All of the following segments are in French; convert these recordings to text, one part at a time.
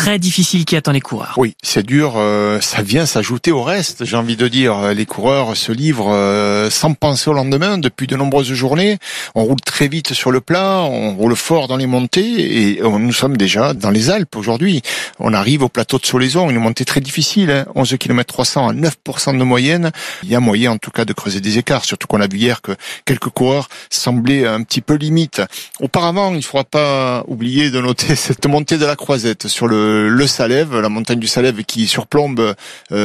très difficile qui attend les coureurs. Oui, c'est dur, ça vient s'ajouter au reste, j'ai envie de dire. Les coureurs se livrent sans penser au lendemain depuis de nombreuses journées. On roule très vite sur le plat, on roule fort dans les montées et nous sommes déjà dans les Alpes aujourd'hui. On arrive au plateau de Solaison, une montée très difficile, 11 km 300 à 9% de moyenne. Il y a moyen en tout cas de creuser des écarts, surtout qu'on a vu hier que quelques coureurs semblaient un petit peu limite. Auparavant, il ne faudra pas oublier de noter cette montée de la Croisette sur le Salève, la montagne du Salève qui surplombe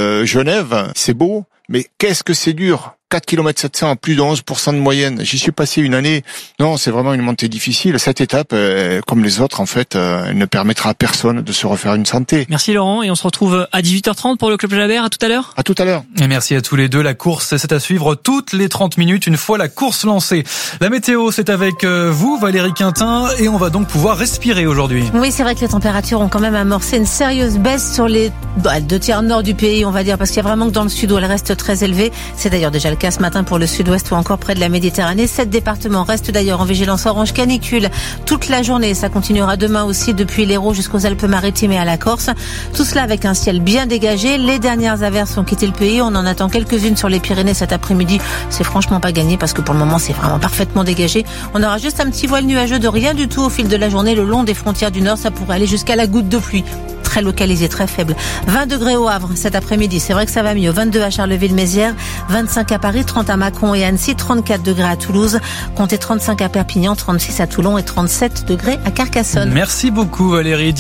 Genève. C'est beau, mais qu'est-ce que c'est dur! 4 km 700 à plus de 11% de moyenne. J'y suis passé une année. Non, c'est vraiment une montée difficile. Cette étape, comme les autres, en fait, elle ne permettra à personne de se refaire une santé. Merci Laurent, et on se retrouve à 18h30 pour le Club Jalabert. À tout à l'heure. À tout à l'heure. Et merci à tous les deux. La course, c'est à suivre toutes les 30 minutes, une fois la course lancée. La météo, c'est avec vous, Valérie Quintin, et on va donc pouvoir respirer aujourd'hui. Oui, c'est vrai que les températures ont quand même amorcé une sérieuse baisse sur les 2 tiers nord du pays, on va dire, parce qu'il y a vraiment que dans le sud où elle reste très élevée. C'est d'ailleurs déjà le cas ce matin pour le sud-ouest ou encore près de la Méditerranée. 7 départements restent d'ailleurs en vigilance orange canicule toute la journée. Ça continuera demain aussi depuis l'Hérault jusqu'aux Alpes-Maritimes et à la Corse. Tout cela avec un ciel bien dégagé. Les dernières averses ont quitté le pays. On en attend quelques-unes sur les Pyrénées cet après-midi. C'est franchement pas gagné parce que pour le moment c'est vraiment parfaitement dégagé. On aura juste un petit voile nuageux de rien du tout au fil de la journée le long des frontières du nord. Ça pourrait aller jusqu'à la goutte de pluie. Très localisé, très faible. 20 degrés au Havre cet après-midi, c'est vrai que ça va mieux. 22 à Charleville-Mézières, 25 à Paris, 30 à Mâcon et Annecy, 34 degrés à Toulouse, comptez 35 à Perpignan, 36 à Toulon et 37 degrés à Carcassonne. Merci beaucoup Valérie,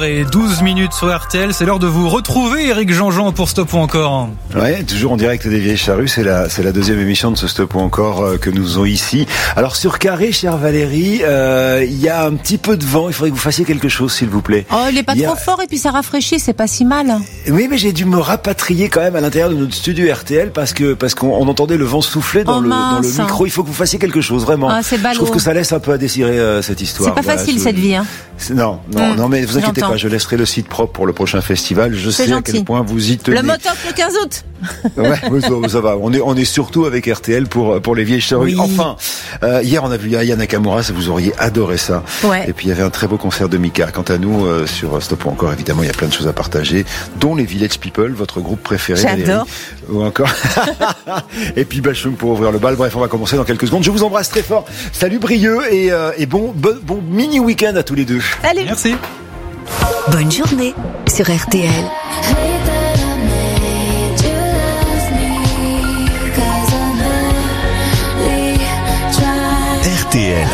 10h12 sur RTL, c'est l'heure de vous retrouver Éric Jean-Jean pour Stop ou encore. Ouais, toujours en direct des Vieilles Charrues, c'est la deuxième émission de ce Stop ou encore que nous avons ici. Alors sur Carré, chère Valérie, il y a un petit peu de vent, il faudrait que vous fassiez quelque chose s'il vous plaît. Oh, il est pas trop fort et puis ça rafraîchit, c'est pas si mal. Oui, mais j'ai dû me rapatrier quand même à l'intérieur de notre studio RTL parce qu'on entendait le vent souffler dans le micro. Il faut que vous fassiez quelque chose, vraiment. Ah, c'est ballot. Je trouve que ça laisse un peu à désirer cette histoire. C'est pas facile cette vie, hein. Non, mais vous inquiétez pas, je laisserai le site propre pour le prochain festival. Je sais à quel point vous y tenez. Le Motop le 15 août. Ouais, ça va. On est surtout avec RTL pour les Vieilles Charrues. Oui. Enfin, hier on a vu Aya Nakamura, vous auriez adoré ça. Ouais. Et puis il y avait un très beau concert de Mika. Quant à nous, sur Stop ou encore, évidemment, il y a plein de choses à partager, dont les Village People, votre groupe préféré. J'adore. Ou encore. Et puis Bachung pour ouvrir le bal. Bref, on va commencer dans quelques secondes. Je vous embrasse très fort. Salut Brieux et bon mini week-end à tous les deux. Allez. Merci. Bonne journée sur RTL. RTL,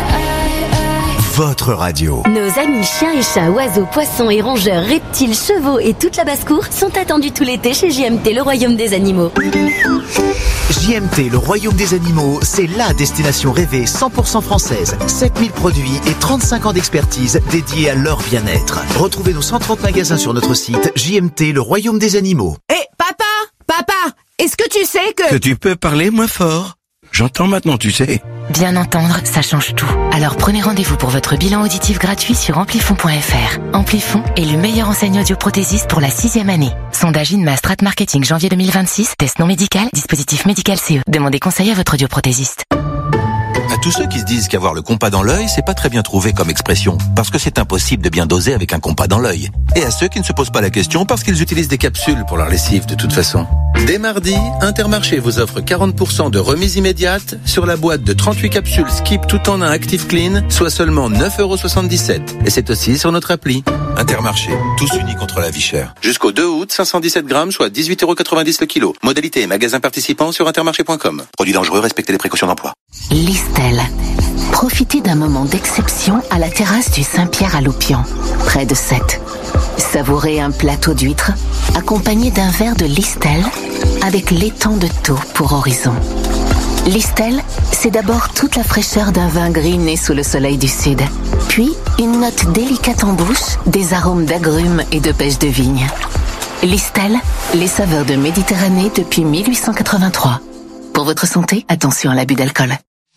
votre radio. Nos amis chiens et chats, oiseaux, poissons et rongeurs, reptiles, chevaux et toute la basse-cour sont attendus tout l'été chez JMT, le royaume des animaux. JMT, le royaume des animaux, c'est la destination rêvée 100% française. 7000 produits et 35 ans d'expertise dédiés à leur bien-être. Retrouvez nos 130 magasins sur notre site JMT, le royaume des animaux. Hé, papa, est-ce que tu sais que tu peux parler moins fort? J'entends maintenant, tu sais. Bien entendre, ça change tout. Alors prenez rendez-vous pour votre bilan auditif gratuit sur amplifon.fr. Amplifon est le meilleur enseigne audioprothésiste pour la 6e année. Sondage INMA Strat Marketing janvier 2026. Test non médical, dispositif médical CE. Demandez conseil à votre audioprothésiste. À tous ceux qui se disent qu'avoir le compas dans l'œil, c'est pas très bien trouvé comme expression, parce que c'est impossible de bien doser avec un compas dans l'œil. Et à ceux qui ne se posent pas la question parce qu'ils utilisent des capsules pour leur lessive de toute façon. Dès mardi, Intermarché vous offre 40% de remise immédiate sur la boîte de 38 capsules Skip tout en un Active Clean, soit seulement 9,77 €. Et c'est aussi sur notre appli. Intermarché, tous unis contre la vie chère. Jusqu'au 2 août, 517 grammes, soit 18,90 € le kilo. Modalité et magasins participants sur intermarché.com. Produits dangereux, respectez les précautions d'emploi. Listel. Profitez d'un moment d'exception à la terrasse du Saint-Pierre à Loupian, près de Sète. Savourez un plateau d'huîtres accompagné d'un verre de Listel avec l'étang de Thau pour horizon. Listel, c'est d'abord toute la fraîcheur d'un vin gris né sous le soleil du sud. Puis, une note délicate en bouche, des arômes d'agrumes et de pêche de vigne. Listel, les saveurs de Méditerranée depuis 1883. Pour votre santé, attention à l'abus d'alcool.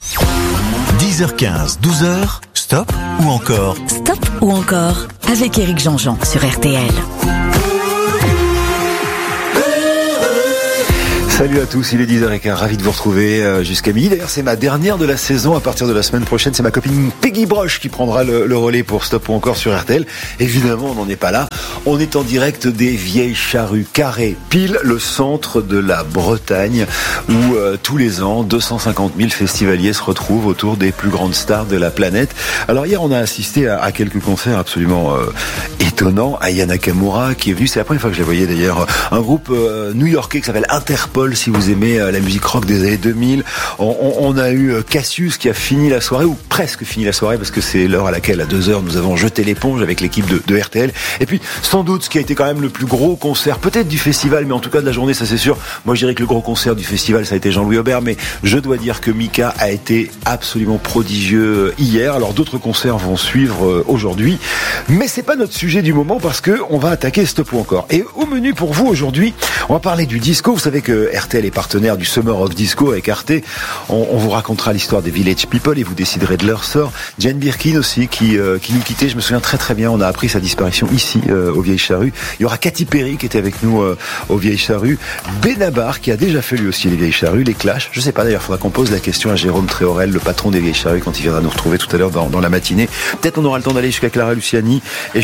10h15, 12h, Stop ou encore? Stop ou encore avec Éric Jean-Jean sur RTL. Salut à tous, il est 10h15, ravi de vous retrouver jusqu'à midi. D'ailleurs, c'est ma dernière de la saison. À partir de la semaine prochaine, c'est ma copine Peggy Broche qui prendra le relais pour Stop ou encore sur RTL. Évidemment, on n'en est pas là. On est en direct des Vieilles Charrues, Carré, pile le centre de la Bretagne, où tous les ans, 250 000 festivaliers se retrouvent autour des plus grandes stars de la planète. Alors hier, on a assisté à quelques concerts absolument étonnants. Aya Nakamura qui est venue, c'est la première fois que je la voyais d'ailleurs, un groupe new-yorkais qui s'appelle Interpol, si vous aimez la musique rock des années 2000. On a eu Cassius qui a fini la soirée, ou presque fini la soirée, parce que c'est l'heure à laquelle, à 2h, nous avons jeté l'éponge avec l'équipe de RTL. Et puis, sans doute, ce qui a été quand même le plus gros concert, peut-être du festival, mais en tout cas de la journée, ça c'est sûr. Moi, je dirais que le gros concert du festival, ça a été Jean-Louis Aubert, mais je dois dire que Mika a été absolument prodigieux hier. Alors, d'autres concerts vont suivre aujourd'hui, mais c'est pas notre sujet du moment, parce que on va attaquer Stop ou encore. Et au menu pour vous aujourd'hui, on va parler du disco. Vous savez que RTL est partenaire du Summer of Disco avec Arte. On vous racontera l'histoire des Village People et vous déciderez de leur sort. Jane Birkin aussi qui nous quittait. Je me souviens très très bien. On a appris sa disparition ici aux Vieilles Charrues. Il y aura Katy Perry qui était avec nous aux Vieilles Charrues. Benabar qui a déjà fait lui aussi les Vieilles Charrues, les Clash. Je sais pas d'ailleurs. Faudra qu'on pose la question à Jérôme Tréorel, le patron des Vieilles Charrues, quand il viendra nous retrouver tout à l'heure dans la matinée. Peut-être on aura le temps d'aller jusqu'à Clara Luciani et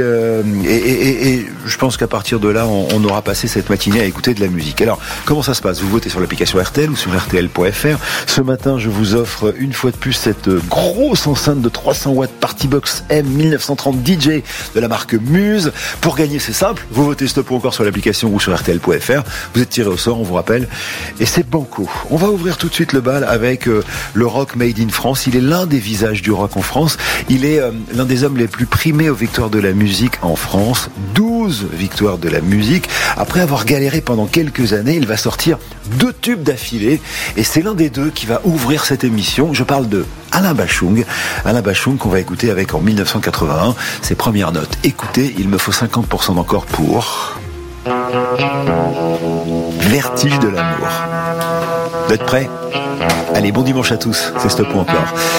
et je pense qu'à partir de là, on aura passé cette matinée à écouter de la musique. Alors comment ça se passe? Vous votez sur l'application RTL ou sur RTL.fr. Ce matin, je vous offre une fois de plus cette grosse enceinte de 300 watts Partybox M 1930 DJ de la marque Muse. Pour gagner, c'est simple. Vous votez Stop ou encore sur l'application ou sur RTL.fr. Vous êtes tiré au sort, on vous rappelle. Et c'est banco. On va ouvrir tout de suite le bal avec le rock made in France. Il est l'un des visages du rock en France. Il est l'un des hommes les plus primés aux victoires de la musique en France. 12 victoires de la musique. Après avoir galéré pendant quelques années, il va sortir 2 tubes d'affilée et c'est l'un des 2 qui va ouvrir cette émission. Je parle de Alain Bachung. Alain Bachung qu'on va écouter avec en 1981 ses premières notes. Écoutez, il me faut 50% d'encore pour Vertige de l'amour. Vous êtes prêts? Allez, bon dimanche à tous. C'est Stop ou encore.